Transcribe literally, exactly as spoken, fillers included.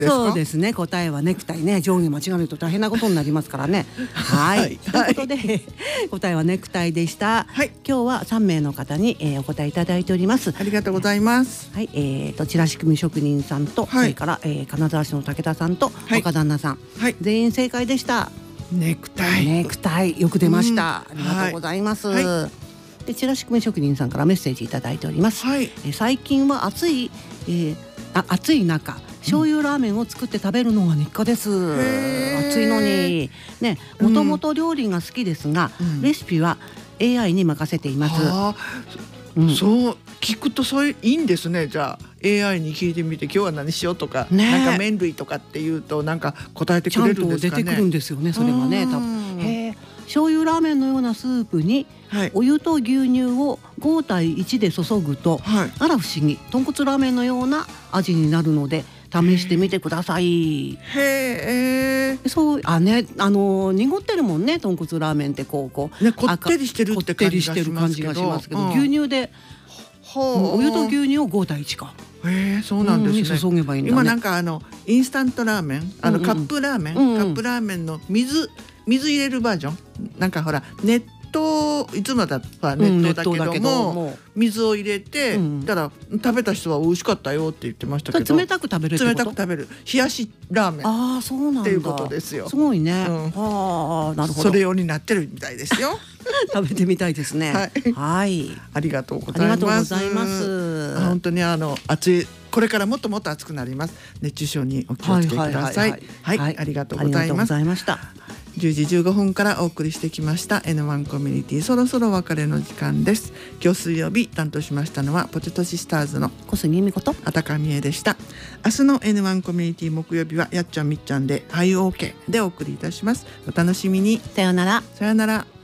ですか？ そうですね、答えはネクタイね、上下間違えると大変なことになりますからね。はい、はい、ということで、はい、答えはネクタイでした。はい、今日はさんめいの方に、えー、お答えいただいております。 ありがとうございます。 はい、えーとチラシ組職人さんと、はい、それから、えー、金沢市の武田さんと、はい、若旦那さん、はい、全員正解でした。 ネクタイ、 ネクタイよく出ました。ありがとうございます。はいはい、でチラシ組職人さんからメッセージいただいております。はい、え最近は暑い、えー、あ暑い中醤油ラーメンを作って食べるのが日課です。暑いのにね、もともと料理が好きですが、うん、レシピは エーアイ に任せています。 うん、そう聞くとそういういいんですね。じゃあ エーアイ に聞いてみて今日は何しようとか、ね、なんか麺類とかっていうとなんか答えてくれるんですかね。 ちゃんと出てくるんですよね、それがね。多分へー、醤油ラーメンのようなスープに、はい、お湯と牛乳をご対いちで注ぐと、はい、あら不思議豚骨ラーメンのような味になるので試してみてください。 へー、 そうあね、あの濁ってるもんね、豚骨ラーメンってこうこう、 ね、こってりしてるって感じがしますけど、 けど牛乳で、うん、お湯と牛乳をご対いちか。 へえ、そうなんですね。 注げばいいんだね。 今なんかあのインスタントラーメン、あのカップラーメン、うんうん、カップラーメンの水水入れるバージョン、なんかほら熱湯、いつもだったら熱湯だけども、うん、だけども水を入れて、うん、たら食べた人は美味しかったよって言ってましたけど、 冷たく食べるってこと？ 冷たく食べる冷やしラーメン、 ああそうなんだっていうことですよ。 すごいね、 うん、 はあ、なるほど。 それ用になってるみたいですよ。 食べてみたいですね。はい、はい、 ありがとうございます。ありがとうございます。本当にあの暑い、これからもっともっと暑くなります。熱中症にお気をつけください。はい、ありがとうございます。じゅうじじゅうごふんからお送りしてきました エヌワン コミュニティ、そろそろお別れの時間です。今日水曜日担当しましたのはポテトシスターズの小杉美子とあたかみえでした。明日の エヌワン コミュニティ木曜日はやっちゃんみっちゃんではい OK でお送りいたします。お楽しみに。 さよなら。 さよなら。